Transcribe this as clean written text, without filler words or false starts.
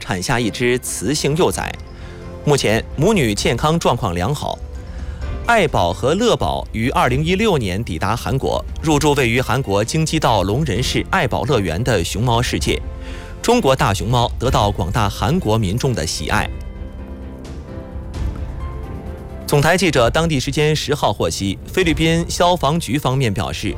产下一只雌性幼崽，目前母女健康状况良好。爱宝和乐宝于2016年抵达韩国，入住位于韩国京畿道龙仁市爱宝乐园的熊猫世界。中国大熊猫得到广大韩国民众的喜爱。总台记者当地时间10号获悉，菲律宾消防局方面表示，